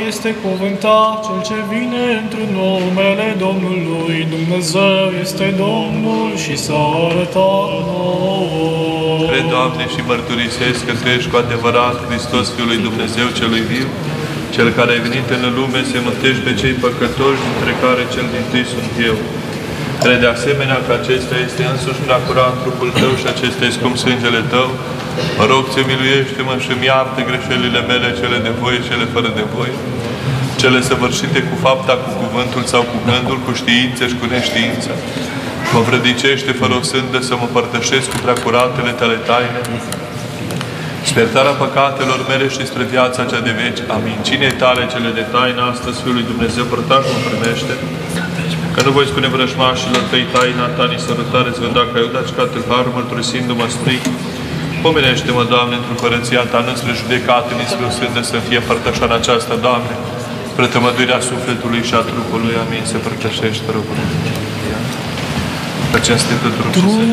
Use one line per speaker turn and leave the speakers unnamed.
este cuvântat, Cel ce vine într numele Domnului. Dumnezeu este Domnul și s-a arătat nouă.
Cred, Doamne, și mărturisesc că Tu ești cu adevărat Hristos, Fiul lui Dumnezeu celui viu, Cel care ai venit în lume să mântuiești pe cei păcătoși, dintre care cel dintâi sunt eu. Cred de asemenea că acesta este însuși prea curat trupul Tău și acesta este cum sângele Tău. Mă rog, Ți miluiește-mă și-mi iartă greșelile mele, cele de voie, cele fără de voie, cele săvârșite cu fapta, cu cuvântul sau cu gândul, cu știință și cu neștiință. Mă vrădicește fără o sândă să mă părtășesc cu prea curatele Tale taine, spertarea păcatelor mele și spre viața cea de veci. Amin. Cinei Tale, cele de taină, astăzi Fiul lui Dumnezeu, părtaș mă primește, că nu voi spune vrăjmașilor Tăi taina Ta, ni sărătare, îți vânda ca Iuda, ci ca tâlhar, mărturisindu-mă stric. Pomenește-mă, Doamne, într-o părăția Ta, nu-spre judecată, nici spre o sândă, să fie părtășoară aceasta, Doamne, spre tămăduirea sufletului și a trupului. Amin. Se părtășește, rugul. Că cinstită trup